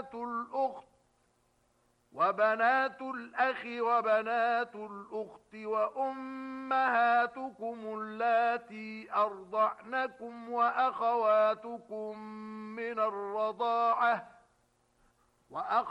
وبنات الأخ وبنات الأخت وأمهاتكم اللاتي أرضعنكم وأخواتكم من الرضاعة